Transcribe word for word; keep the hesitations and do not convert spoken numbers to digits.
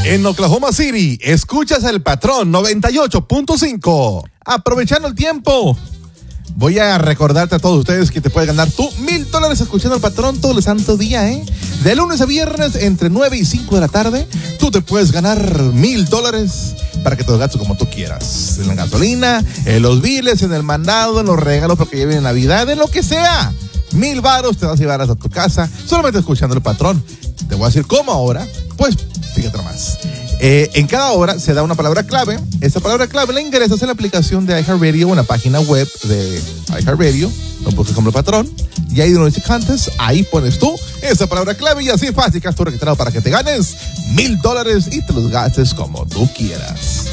En Oklahoma City, escuchas El Patrón noventa y ocho punto cinco. Aprovechando el tiempo, voy a recordarte a todos ustedes que te puedes ganar tú mil dólares escuchando El Patrón todo el santo día, ¿eh? De lunes a viernes, entre nueve y cinco de la tarde, tú te puedes ganar mil dólares para que te los gastes como tú quieras. En la gasolina, en los biles, en el mandado, en los regalos porque ya viene Navidad, en lo que sea. Mil varos te vas a llevar hasta tu casa solamente escuchando El Patrón. Te voy a decir cómo ahora. Pues fíjate nomás. Eh, en cada hora se da una palabra clave. Esa palabra clave la ingresas en la aplicación de iHeartRadio o en la página web de iHeartRadio. Lo buscas como El Patrón. Y ahí donde dice Contest, ahí pones tú esa palabra clave y así es fácil que has tú registrado para que te ganes mil dólares y te los gastes como tú quieras.